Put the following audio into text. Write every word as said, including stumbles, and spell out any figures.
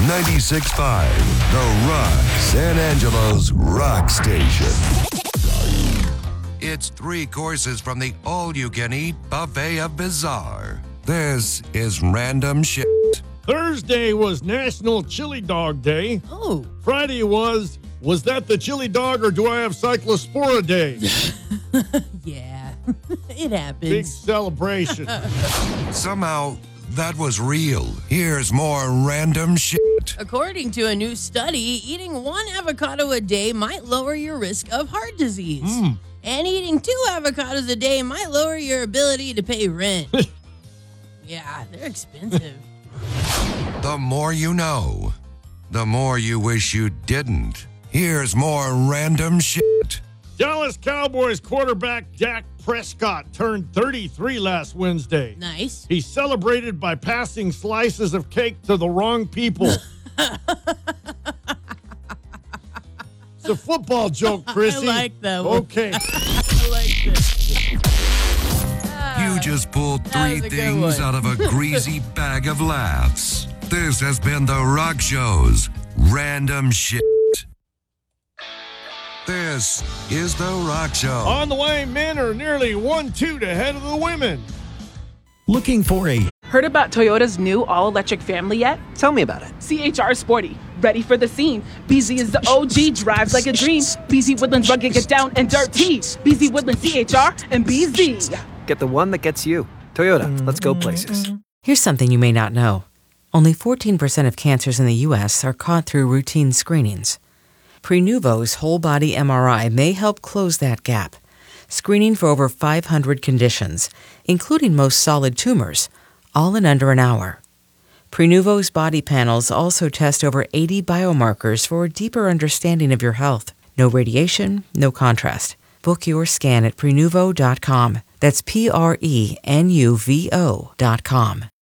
ninety-six point five, The Rock, San Angelo's rock station. It's three courses from the all-you-can-eat buffet of bizarre. This is Random Shit. Thursday was National Chili Dog Day. Oh. Friday was, was that the chili dog or do I have Cyclospora Day? Yeah, it happens. Big celebration. Somehow, that was real. Here's more Random Shit. According to a new study, eating one avocado a day might lower your risk of heart disease. Mm. And eating two avocados a day might lower your ability to pay rent. Yeah, they're expensive. The more you know, the more you wish you didn't. Here's more Random Shit. Dallas Cowboys quarterback Dak Prescott turned thirty-three last Wednesday. Nice. He celebrated by passing slices of cake to the wrong people. It's a football joke, Chrissy. I like that one. Okay. I like this. You just pulled That three was a good things one. out of a greasy bag of laughs. This has been The Rock Show's Random Shit. This is The Rock Show. On the way, men are nearly one two ahead of the women. Looking for a Heard about Toyota's new all-electric family yet? Tell me about it. C H R Sporty, ready for the scene. B Z is the O G, drives like a dream. B Z Woodlands rugged, get down and dirty. B Z Woodlands C H R and B Z. Get the one that gets you. Toyota, let's go places. Here's something you may not know. Only fourteen percent of cancers in the U S are caught through routine screenings. Prenuvo's whole-body M R I may help close that gap, screening for over five hundred conditions, including most solid tumors, all in under an hour. Prenuvo's body panels also test over eighty biomarkers for a deeper understanding of your health. No radiation, no contrast. Book your scan at Prenuvo dot com. That's P R E N U V O dot com.